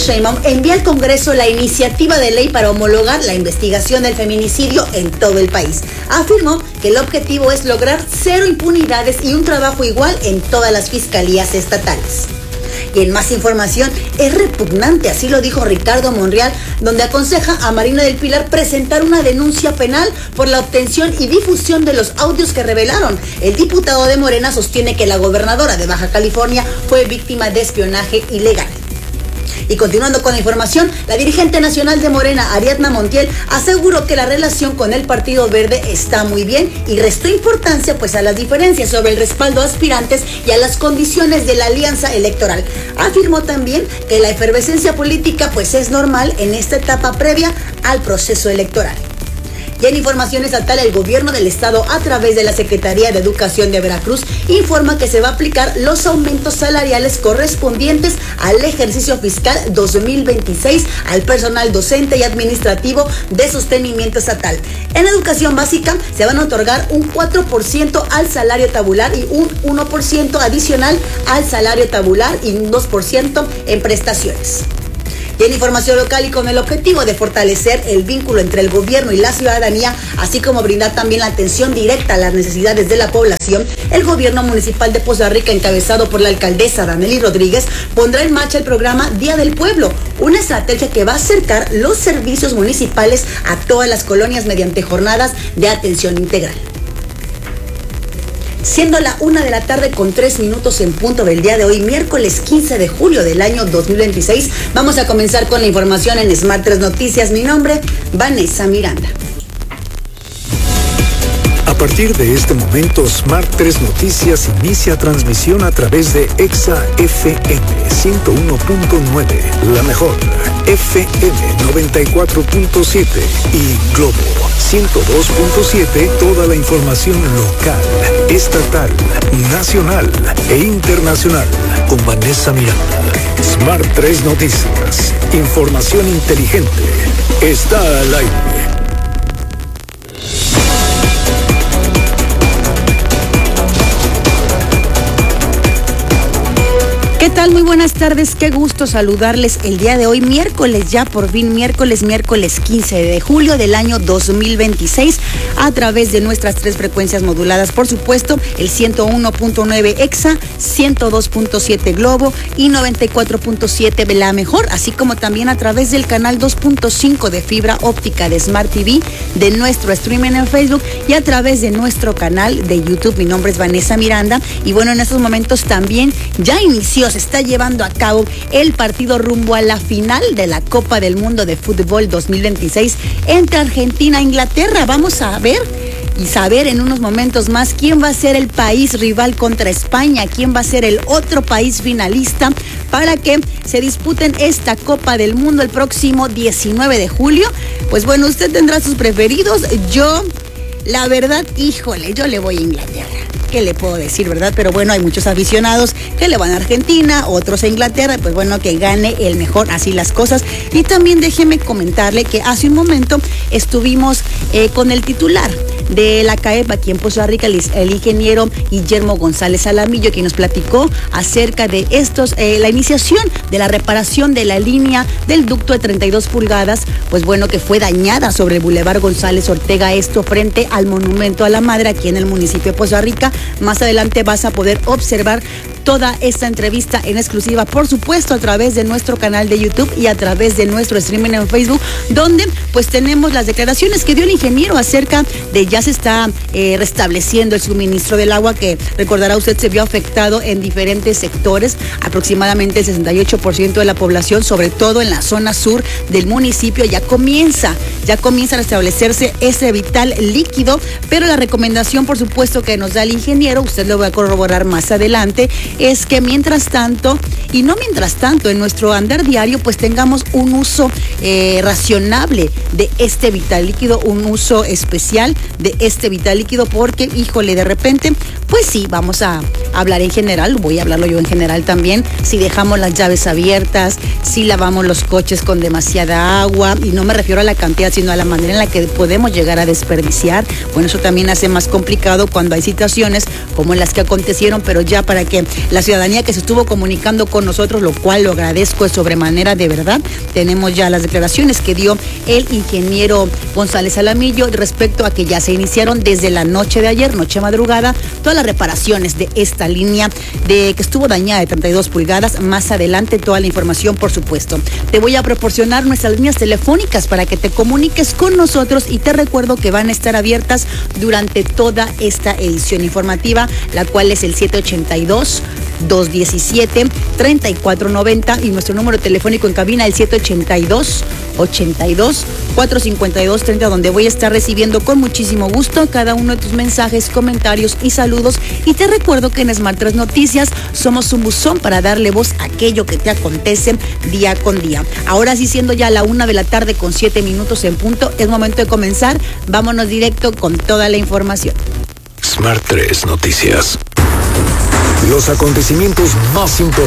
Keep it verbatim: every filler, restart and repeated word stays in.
Sheinbaum envía al Congreso la iniciativa de ley para homologar la investigación del feminicidio en todo el país. Afirmó que el objetivo es lograr cero impunidades y un trabajo igual en todas las fiscalías estatales. Y en más información, es repugnante, así lo dijo Ricardo Monreal, donde aconseja a Marina del Pilar presentar una denuncia penal por la obtención y difusión de los audios que revelaron. El diputado de Morena sostiene que la gobernadora de Baja California fue víctima de espionaje ilegal. Y continuando con la información, la dirigente nacional de Morena, Ariadna Montiel, aseguró que la relación con el Partido Verde está muy bien y restó importancia pues a las diferencias sobre el respaldo a aspirantes y a las condiciones de la alianza electoral. Afirmó también que la efervescencia política pues es normal en esta etapa previa al proceso electoral. Y en información estatal, el gobierno del estado, a través de la Secretaría de Educación de Veracruz, informa que se va a aplicar los aumentos salariales correspondientes al ejercicio fiscal dos mil veintiséis al personal docente y administrativo de sostenimiento estatal. En educación básica se van a otorgar un cuatro por ciento al salario tabular y un uno por ciento adicional al salario tabular y un dos por ciento en prestaciones. Y en información local, y con el objetivo de fortalecer el vínculo entre el gobierno y la ciudadanía, así como brindar también la atención directa a las necesidades de la población, el gobierno municipal de Poza Rica, encabezado por la alcaldesa Danely Rodríguez, pondrá en marcha el programa Día del Pueblo, una estrategia que va a acercar los servicios municipales a todas las colonias mediante jornadas de atención integral. Siendo la una de la tarde con tres minutos en punto del día de hoy, miércoles quince de julio del año dos mil veintiséis, vamos a comenzar con la información en Smart tres Noticias. Mi nombre, Vanessa Miranda. A partir de este momento, Smart tres Noticias inicia transmisión a través de Exa F M ciento uno punto nueve, la mejor, F M noventa y cuatro punto siete y Globo ciento dos punto siete, toda la información local, estatal, nacional e internacional, con Vanessa Miranda. Smart tres Noticias, información inteligente, está al aire. ¿Qué tal? Muy buenas tardes, qué gusto saludarles el día de hoy, miércoles, ya por fin miércoles, miércoles quince de julio del año dos mil veintiséis, a través de nuestras tres frecuencias moduladas, por supuesto, el ciento uno punto nueve Exa, ciento dos punto siete Globo y noventa y cuatro punto siete La Mejor, así como también a través del canal dos punto cinco de fibra óptica de Smart T V, de nuestro streaming en Facebook y a través de nuestro canal de YouTube. Mi nombre es Vanessa Miranda y bueno, en estos momentos también ya inició, se está llevando a cabo el partido rumbo a la final de la Copa del Mundo de Fútbol dos mil veintiséis entre Argentina e Inglaterra. Vamos a ver y saber en unos momentos más quién va a ser el país rival contra España, quién va a ser el otro país finalista para que se disputen esta Copa del Mundo el próximo diecinueve de julio. Pues bueno, usted tendrá sus preferidos. Yo, la verdad, híjole, yo le voy a Inglaterra. ¿Qué le puedo decir, verdad? Pero bueno, hay muchos aficionados que le van a Argentina, otros a Inglaterra, pues bueno, que gane el mejor, así las cosas. Y también déjeme comentarle que hace un momento estuvimos eh, con el titular de la C A E P aquí en Poza Rica, el, el ingeniero Guillermo González Alamillo, quien nos platicó acerca de estos, eh, la iniciación de la reparación de la línea del ducto de treinta y dos pulgadas, pues bueno, que fue dañada sobre el Boulevard González Ortega, esto frente al Monumento a la Madre aquí en el municipio de Poza Rica. Más adelante vas a poder observar toda esta entrevista en exclusiva, por supuesto, a través de nuestro canal de YouTube y a través de nuestro streaming en Facebook, donde pues tenemos las declaraciones que dio el ingeniero acerca de ya se está eh, restableciendo el suministro del agua, que recordará usted se vio afectado en diferentes sectores, aproximadamente el sesenta y ocho por ciento de la población, sobre todo en la zona sur del municipio, ya comienza, ya comienza a restablecerse ese vital líquido, pero la recomendación, por supuesto, que nos da el ingeniero, usted lo va a corroborar más adelante, es que mientras tanto, y no mientras tanto, en nuestro andar diario, pues tengamos un uso eh, racionable de este vital líquido, un uso especial de este vital líquido, porque, híjole, de repente, pues sí, vamos a hablar en general, voy a hablarlo yo en general también, si dejamos las llaves abiertas, si lavamos los coches con demasiada agua, y no me refiero a la cantidad, sino a la manera en la que podemos llegar a desperdiciar. Bueno, eso también hace más complicado cuando hay situaciones como las que acontecieron, pero ya para que la ciudadanía que se estuvo comunicando con nosotros, lo cual lo agradezco de sobremanera, de verdad, tenemos ya las declaraciones que dio el ingeniero González Alamillo respecto a que ya se iniciaron desde la noche de ayer, noche madrugada, todas las reparaciones de esta línea de que estuvo dañada de treinta y dos pulgadas. Más adelante toda la información, por supuesto. Te voy a proporcionar nuestras líneas telefónicas para que te comuniques con nosotros, y te recuerdo que van a estar abiertas durante toda esta edición informativa, la cual es el siete ochenta y dos, dos diecisiete, treinta y cuatro noventa, y nuestro número telefónico en cabina el siete ochenta y dos, ochenta y dos, cuatrocientos cincuenta y dos treinta, donde voy a estar recibiendo con muchísimo gusto cada uno de tus mensajes, comentarios y saludos. Y te recuerdo que en Smart tres Noticias somos un buzón para darle voz a aquello que te acontece día con día. Ahora sí, siendo ya la una de la tarde con siete minutos en punto, es momento de comenzar. Vámonos directo con toda la información. Smart tres Noticias. Los acontecimientos más importantes